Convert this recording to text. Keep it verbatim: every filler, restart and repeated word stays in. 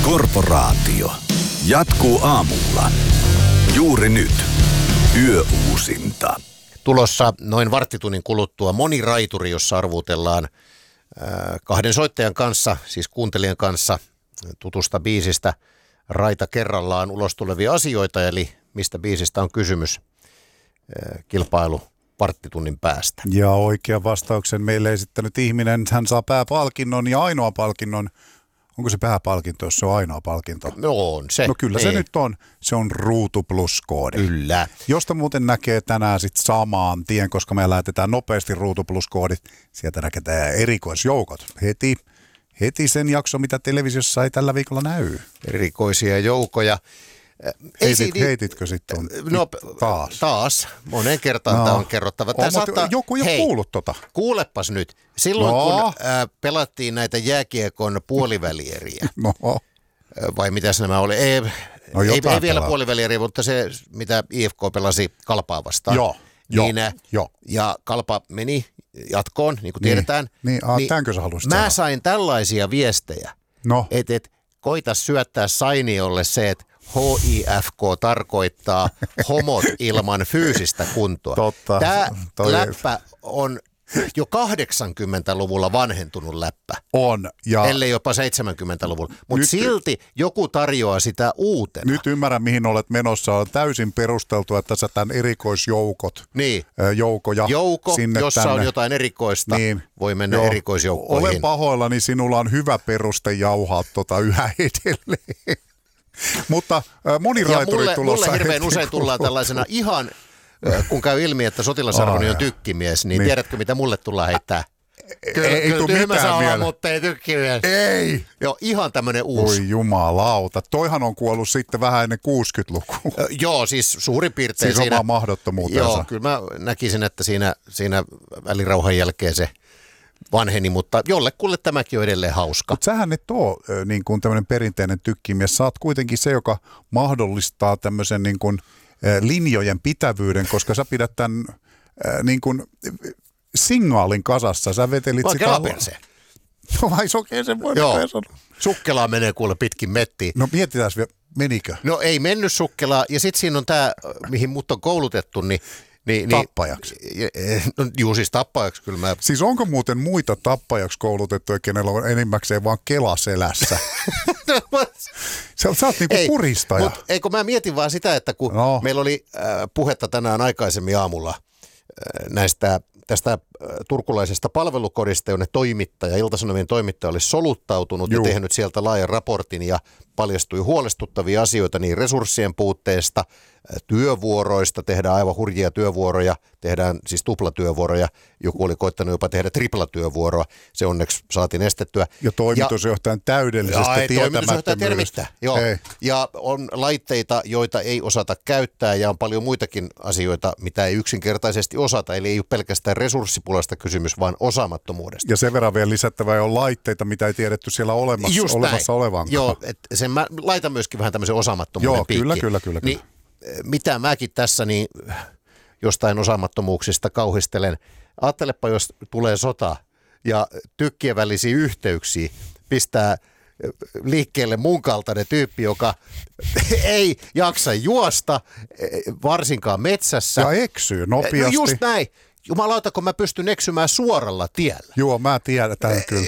Korporaatio jatkuu aamulla. Juuri nyt. Yöuusinta. Tulossa noin varttitunnin kuluttua moniraituri, jossa arvuutellaan äh, kahden soittajan kanssa, siis kuuntelijan kanssa tutusta biisistä raita kerrallaan ulos tulevia asioita, eli mistä biisistä on kysymys. Äh, kilpailu varttitunnin päästä. Ja oikean vastauksen meille esittänyt ihminen, hän saa pääpalkinnon ja ainoa palkinnon. Onko se pääpalkinto, jos se on ainoa palkinto? No on se. No kyllä ei. se nyt on. Se on Ruutu Plus-koodi. Kyllä. Josta muuten näkee tänään sitten samaan tien, koska me lähetetään nopeasti Ruutu Plus-koodit. Sieltä näkee erikoisjoukot heti. Heti sen jakso, mitä televisiossa ei tällä viikolla näy. Erikoisia joukoja. Heitit, heititkö sitten no, taas? Taas. Moneen kertaan no. Tämä on kerrottava. Tämä oh, saattaa... Joku ei ole kuullut tota. Kuulepas nyt. Silloin no. kun äh, pelattiin näitä jääkiekon puolivälieriä, no. vai mitäs nämä oli? Ei, no, ei, ei vielä puolivälieriä, mutta se mitä I F K pelasi Kalpaa vastaan. Joo. Niin, jo, jo. Ja Kalpa meni jatkoon, niin kuin tiedetään. Niin, niin, tämänkö sä haluaisit Mä sanoa? sain tällaisia viestejä, no. että et, koita syöttää Sainiolle se, että H I F K tarkoittaa homot ilman fyysistä kuntoa. Totta. Tämä Toi läppä on jo kahdeksankymmentäluvulla vanhentunut läppä. On. Ja ellei jopa seitsemänkymmentäluvulla. Mutta silti joku tarjoaa sitä uutena. Nyt ymmärrän, mihin olet menossa. On täysin perusteltu, että sä tämän erikoisjoukot, niin. joukoja Joukko, sinne jossa tänne. On jotain erikoista, niin. Voi mennä Joo. erikoisjoukkoihin. Olen pahoillani, sinulla on hyvä peruste jauhaa tota yhä edelleen. Mutta äh, moniraituri mulle, tulossa. Mulle hirveän usein tullaan tällaisena ihan, äh, kun käy ilmi, että sotilasarvoni on tykkimies, niin, niin tiedätkö mitä mulle tullaan heittää? Kyllä, ei, ei tule mitään mieleen. Mutta ei tykkimies. Ei. Joo, ihan tämmöinen uusi. Oi jumalauta. Toihan on kuollut sitten vähän ennen kuusikymmentälukua. Ö, joo, siis suurin piirtein siis siinä. Siis oma mahdottomuutensa. Joo, kyllä mä näkisin, että siinä, siinä välirauhan jälkeen se vanheni, mutta jollekulle tämäkin on edelleen hauska. Mutta sähän et ole niin kuin tämmöinen perinteinen tykkimies. Sä oot kuitenkin se, joka mahdollistaa tämmöisen niin kuin linjojen pitävyyden, koska sä pidät tämän niin kuin signaalin kasassa. Sä vetelit Vai sitä... kelaperse. No vai sokeen sen voi sanoa. Sukkelaa menee kuule pitkin mettiin. No mietitään vielä, menikö? No ei mennyt sukkelaa. Ja sitten siinä on tämä, mihin mut on koulutettu, niin... Niin, tappajaksi. Niin, no, juu, siis tappajaksi kyllä mä... Siis onko muuten muita tappajaksi koulutettuja, kenellä on enimmäkseen vaan kela selässä? sä, sä oot niinku ei, puristaja. Mut, eikö mä mietin vaan sitä, että kun no. meillä oli äh, puhetta tänään aikaisemmin aamulla äh, näistä tästä äh, turkulaisesta palvelukodista, jonne toimittaja, Ilta-Sanomien toimittaja olisi soluttautunut Juu. ja tehnyt sieltä laajan raportin ja paljastui huolestuttavia asioita niin resurssien puutteesta, työvuoroista, tehdään aivan hurjia työvuoroja, tehdään siis tuplatyövuoroja, joku oli koittanut jopa tehdä triplatyövuoroa, se onneksi saatiin estettyä. Ja toimitusjohtajan täydellisestä tietämättömyydestä. Joo, ja on laitteita, joita ei osata käyttää ja on paljon muitakin asioita, mitä ei yksinkertaisesti osata, eli ei ole pelkästään resurssipulasta kysymys, vaan osaamattomuudesta. Ja sen verran vielä lisättävä on laitteita, mitä ei tiedetty siellä olemassa, olemassa olevankaan. Joo, että sen mä laitan myöskin vähän tämmöisen osaamattomuuden Joo, piikkiin. kyllä, kyllä, kyllä. Niin, mitä mäkin tässä niin jostain osaamattomuuksista kauhistelen. Ajattelepa, jos tulee sota ja tykkien välisiä yhteyksiä pistää liikkeelle mun kaltainen tyyppi, joka ei jaksa juosta, varsinkaan metsässä. Ja eksyy nopeasti. No just näin. Jumalauta, kun mä pystyn eksymään suoralla tiellä. Joo, mä tiedän kyllä.